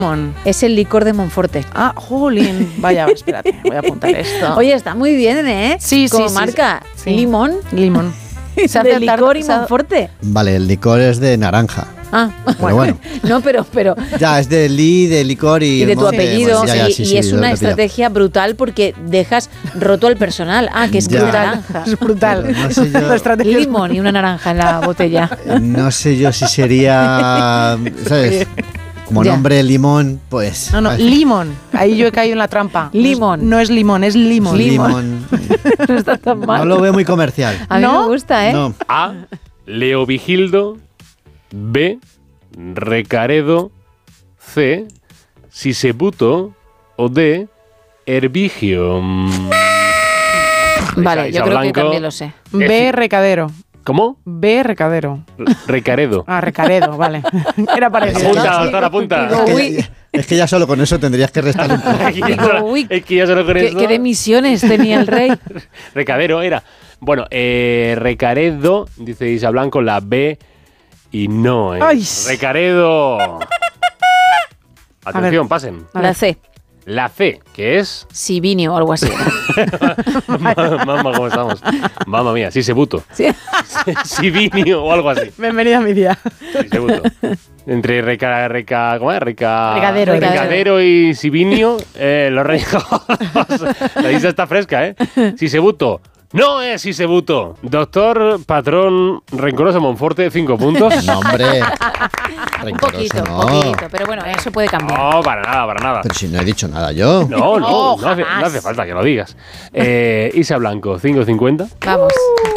Es el licor de Monforte. Ah, jolín. Vaya, espérate, voy a apuntar esto. Oye, está muy bien, ¿eh? Sí, como sí, marca. sí. Limón. Se hace De licor y Monforte. Vale, el licor es de naranja. Ah, Pero bueno. No, pero Ya, es de licor y de tu monte, apellido. bueno, ya, y es una estrategia brutal porque dejas roto al personal. Ah, que es que Ya. es naranja. Es brutal. Pero no sé yo- La estrategia es Limón y una naranja en la botella. No sé yo si sería, ¿sabes? Como Ya. nombre limón, pues... No, limón. Ahí yo he caído en la trampa. Limón. No es limón, es limón. Limón. No está tan mal. No lo veo muy comercial. A mí ¿No? me gusta, ¿eh? No. A. Leovigildo. B. Recaredo. C. Sisebuto. O D. Herbigio. Vale, Isa yo creo que Blanco. también lo sé. B, recadero. ¿Cómo? B, recadero. Recaredo. Ah, recaredo, vale. Era parecido. Apunta, doctor, apunta. Digo, Es uy, que, es que ya solo con eso tendrías que restar un poco. Es que ya digo, solo- uy, es que ya solo con ¿qué, eso- qué de misiones tenía el rey? Recadero era. Bueno, Recaredo, dice Isa Blanco, la B y no. Ay. Recaredo. Atención, pasen. La C. La C, que es... Sivinio o algo así. Mamma, ¿cómo estamos? Mamma mía, Sisebuto. Sí. Sivinio o algo así. Bienvenida a mi día. Sisebuto. Entre ¿cómo es? Recadero. Recadero y Sivinio, los reyes. La isla está fresca, ¿eh? Sisebuto. No es Sisebuto. Doctor Patrón Rencoroso Monforte, 5 puntos. No, hombre. Un Rencoroso, poquito, no. poquito. Pero bueno, eso puede cambiar. No, para nada, para nada. Pero si no he dicho nada yo. No jamás. hace falta que lo digas. Isa Blanco, 5.50. Vamos.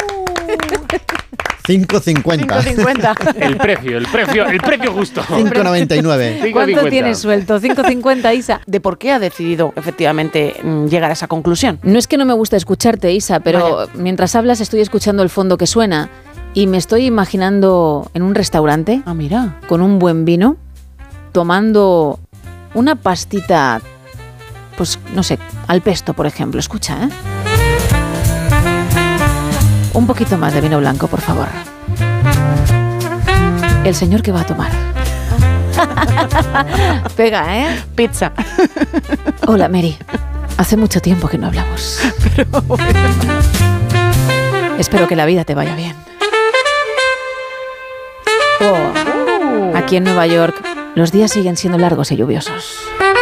5.50. 5.50. El precio justo. 5.99. ¿Cuánto 5.50. tienes suelto? 5.50, Isa. ¿De por qué ha decidido efectivamente llegar a esa conclusión? No es que no me gusta escucharte, Isa, pero mientras hablas estoy escuchando el fondo que suena y me estoy imaginando en un restaurante Ah, mira. con un buen vino, tomando una pastita, pues no sé, al pesto, por ejemplo. Escucha, ¿eh? Un poquito más de vino blanco, por favor. El señor que va a tomar. Pega, ¿eh? Pizza. Hola, Mary. Hace mucho tiempo que no hablamos. Espero que la vida te vaya bien. Oh. Aquí en Nueva York, los días siguen siendo largos y lluviosos.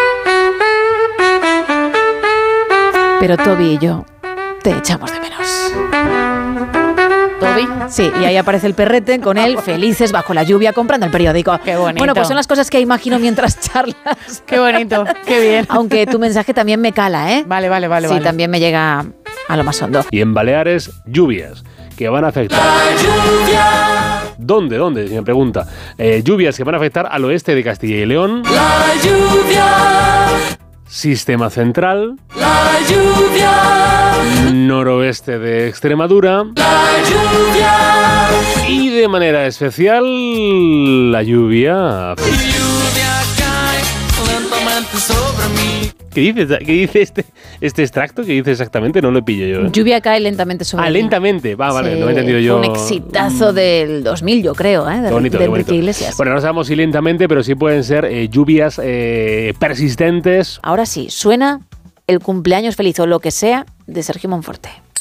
Pero Toby y yo te echamos de menos. ¿Toby? Sí, y ahí aparece el perrete con él, felices bajo la lluvia, comprando el periódico. Qué bonito. Bueno, pues son las cosas que imagino mientras charlas. Qué bonito, qué bien. Aunque tu mensaje también me cala, ¿eh? Vale. Sí, también me llega a lo más hondo. Y en Baleares, lluvias que van a afectar. ¿Dónde? Si me pregunta. Lluvias que van a afectar al oeste de Castilla y León. Sistema central. Noroeste de Extremadura. Y de manera especial, la lluvia. ¿Qué dice este extracto? ¿Qué dice exactamente? No lo pillo yo. Lluvia cae lentamente sobre mí. Lentamente. Vale, Sí, lo he entendido yo. fue un exitazo del 2000, yo creo, ¿eh? Qué bonito, de qué bonito. Enrique Iglesias. Bueno, no sabemos si lentamente, pero sí pueden ser lluvias persistentes. Ahora sí, suena el cumpleaños feliz o lo que sea de Sergio Monforte.